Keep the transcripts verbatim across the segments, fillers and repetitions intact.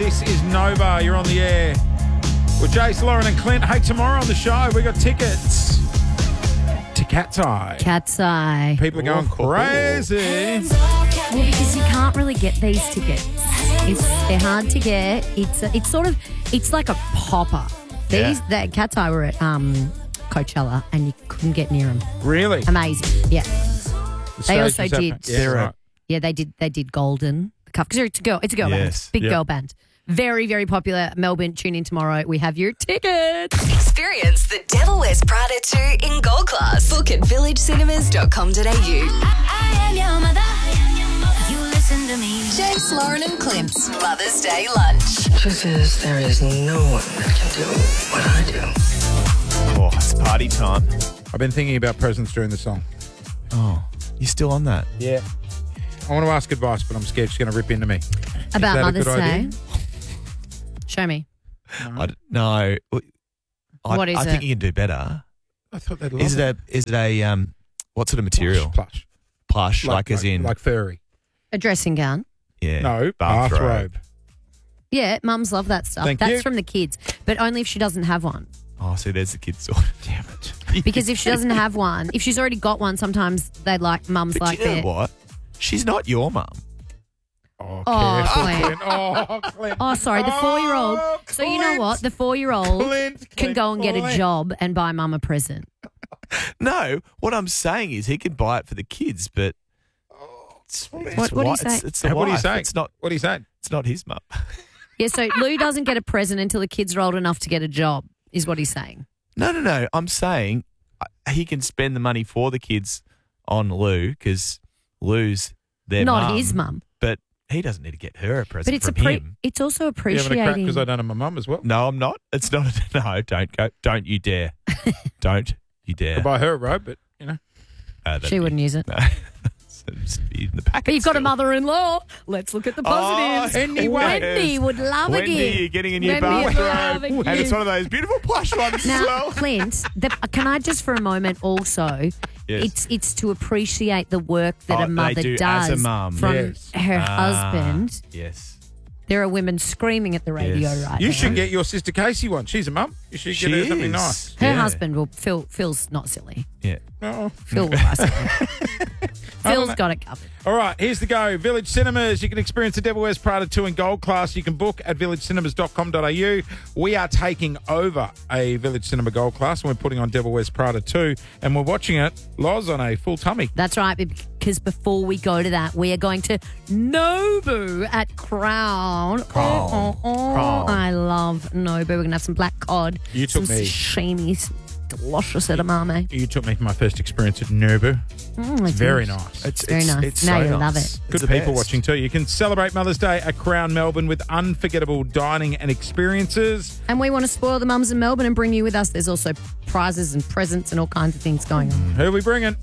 This is Nova. You're on the air with Jace, Lauren and Clint. Hey, tomorrow on the show, we got tickets to Cat's Eye. Cat's Eye. People are going crazy. Well, because you can't really get these tickets. It's they're hard to get. It's a, it's sort of it's like a popper. These Yeah. that Cat's Eye were at um, Coachella and you couldn't get near them. Really? Amazing. Yeah. The They also stage was did. up- Yeah, They're a- right. Yeah, they did. They did Golden. The cup because it's a girl. It's a girl Yes. band. Big Yep. girl band. Very very popular. Melbourne. Tune in tomorrow. We have your tickets. Experience the Devil Wears Prada two in gold class. Book at village cinemas dot com dot a u. I am your mother. You listen to me. Jace, Lauren and Clint's Mother's Day Lunch. Truth is, there is no one that can do what I do. Oh, it's party time. I've been thinking about presents during the song. Oh, you still on that? Yeah. I want to ask advice, but I'm scared she's going to rip into me. About that a Mother's good Day. idea? Show me. I d- no. I, What is I think it? you can do better. I thought they'd love Is it a is it a um what sort of material? Plush. Plush, like, as in Like furry. A dressing gown. yeah. No, bathrobe. bathrobe. Yeah, mums love that stuff. Thank That's you. from the kids, but only if she doesn't have one. Oh, see, there's the kids sort. Damn it. Because if she doesn't have one, if she's already got one, sometimes they like mums But like you know that. what? She's not your mum. Oh, Oh, careful, Clint. Clint. Oh, Clint. Oh, sorry, the four-year-old. Oh, So you know Clint. what? The four-year-old Clint, can Clint, go and get a Clint. job and buy mum a present. No, what I'm saying is he can buy it for the kids, but it's, it's What- what do you wi- say? It's, it's the Hey, what are you wife. saying? It's not. What are you saying? It's not his mum. Yeah, so Lou doesn't get a present until the kids are old enough to get a job, is what he's saying. No, no, no. I'm saying uh, he can spend the money for the kids on Lou because Lou's their Not mum, his mum. But he doesn't need to get her a present But it's from a pre- him. it's also You having a crack appreciating. because I don't have my mum as well? No, I'm not. It's not. No, don't go. Don't you dare. Don't you dare. I'll buy her a robe, but, you know. Uh, that'd She be- wouldn't use it. No. It's in the packet But you've got a still. mother-in-law. Let's look at the positives. Oh, anyway. Wendy would love Wendy, a gift. you're getting a new Wendy would love bathrobe. a And gift. it's one of those beautiful plush ones as Now, well. Clint, the, can I just for a moment also, Yes. it's it's to appreciate the work that Oh, a they mother do does as a mum. from Yes. her Ah, husband. Yes. There are women screaming at the radio Yes. right You now. should get your sister Casey one. She's a mum. You should She get her something is. nice. Her Yeah. husband will Phil. Phil's not silly. Yeah. Oh. Phil will ask him. Phil's got it covered. All right, here's the go. Village Cinemas. You can experience The Devil Wears Prada two in gold class. You can book at village cinemas dot com dot a u. We are taking over a Village Cinema gold class and we're putting on Devil Wears Prada two and we're watching it, Loz, on a full tummy. That's right, because before we go to that, we are going to Nobu at Crown. Crown. Oh, oh, oh. Crown. I love Nobu. We're going to have some black cod, You took some me. sashimi, some delicious edamame. You took me for my first experience at Nobu. Mm, It's very nice. It's Very it's, nice. It's Now so you'll love nice. it. It's Good the people best. watching too. You can celebrate Mother's Day at Crown Melbourne with unforgettable dining and experiences. And we want to spoil the mums in Melbourne and bring you with us. There's also prizes and presents and all kinds of things going on. Who are we bringing?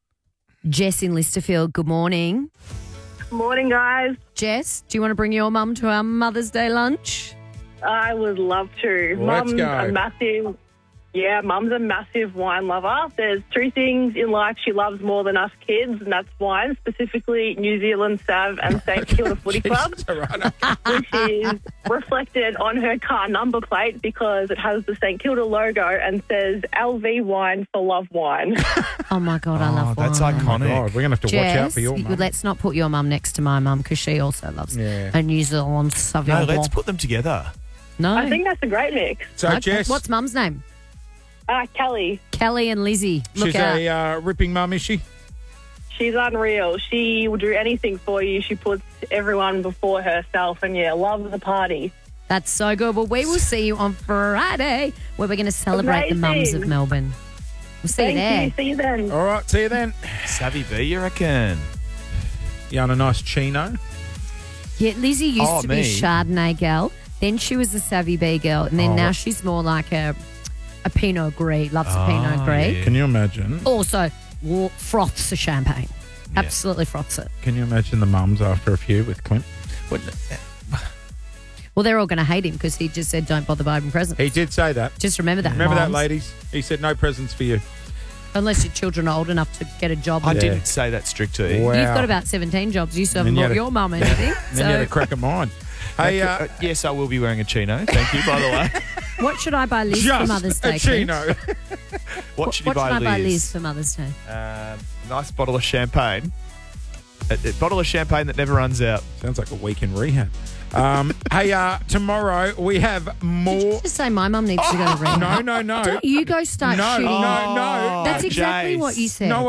Jess in Listerfield, good morning. Morning, guys. Jess, do you want to bring your mum to our Mother's Day lunch? I would love to. Let's Mum's go. a massive, yeah, Mum's a massive wine lover. There's two things in life she loves more than us kids, and that's wine, specifically New Zealand Sav and St Kilda Footy Club, Jesus, all right. which is reflected on her car number plate because it has the St Kilda logo and says L V Wine for Love Wine. Oh, my God, I Oh, love that's wine. iconic. God, we're going to have to watch out Jess, for your mum. let's not put your mum next to my mum because she also loves Yeah. a New Zealand No, Sauvignon let's Blanc. put them together. No. I think that's a great mix. So, Okay. Jess, What's mum's name? Uh, Kelly, Kelly and Lizzie. Look she's out. a uh, ripping mum, is she? she's unreal. She will do anything for you. She puts everyone before herself and, yeah, loves the party. That's so good. Well, we will see you on Friday where we're going to celebrate the mums Amazing. of Melbourne. We'll see Thank you there. you. See you then. All right, see you then. Savvy B, you reckon? You on a nice chino? Yeah, Lizzie used Oh, to be me. a Chardonnay girl. Then she was a Savvy B girl. And then Oh, now what- she's more like a, a Pinot Gris. Loves a Pinot Oh, Gris. yeah. Can you imagine? Also, wa- froths a champagne. Yeah. Absolutely froths it. Can you imagine the mums after a few with Clint? What- Well, they're all going to hate him because he just said, don't bother buying presents. He did say that. Just remember that, Remember that, moms. ladies? He said no presents for you. Unless your children are old enough to get a job. I Yeah. didn't say that strict to you. Wow. You've got about seventeen jobs. You still And haven't then you bought had a- your mum anything. Then you had a So crack of mine. Hey, Uh, uh, yes, I will be wearing a chino. Thank you, by the way. What should I buy Liz for just Mother's a Day? Clint? chino. What should you what buy, should I buy Liz? Liz for Mother's Day? Um, nice bottle of champagne. A, a bottle of champagne that never runs out. Sounds like a week in rehab. Um, hey, uh, tomorrow we have Did more. you just say my mum needs to go to rehab? No, no, no. Don't you go start No, shooting? no, no. That's exactly Jace. what you said. No,